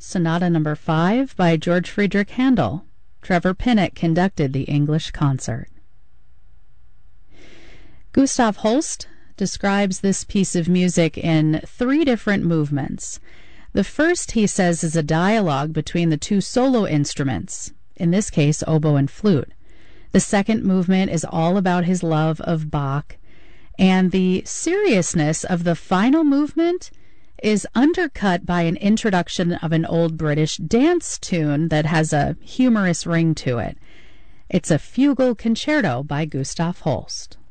Sonata Number 5 by George Friedrich Handel. Trevor Pinnock conducted the English concert. Gustav Holst describes this piece of music in 3 different movements. The first, he says, is a dialogue between the 2 solo instruments, in this case oboe and flute. The second movement is all about his love of Bach, and the seriousness of the final movement is undercut by an introduction of an old British dance tune that has a humorous ring to it. It's a fugal concerto by Gustav Holst.